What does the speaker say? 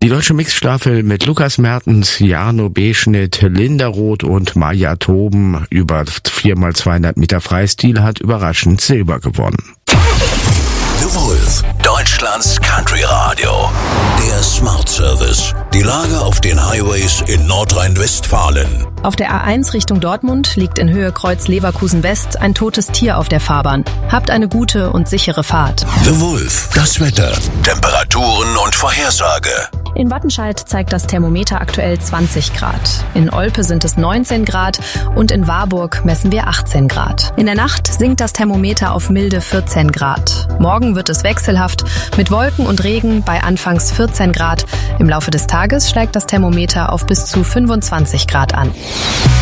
Die deutsche Mixstaffel mit Lukas Mertens, Jarno Beschnitt, Linda Roth und Maja Toben über 4x200 Meter Freistil hat überraschend Silber gewonnen. The Wolf, Deutschlands Country Radio. Der Smart Service. Die Lage auf den Highways in Nordrhein-Westfalen. Auf der A1 Richtung Dortmund liegt in Höhe Kreuz Leverkusen West ein totes Tier auf der Fahrbahn. Habt eine gute und sichere Fahrt. The Wolf, das Wetter, Temperaturen und Vorhersage. In Wattenscheid zeigt das Thermometer aktuell 20 Grad. In Olpe sind es 19 Grad und in Warburg messen wir 18 Grad. In der Nacht sinkt das Thermometer auf milde 14 Grad. Morgen wird es wechselhaft mit Wolken und Regen bei anfangs 14 Grad. Im Laufe des Tages steigt das Thermometer auf bis zu 25 Grad an.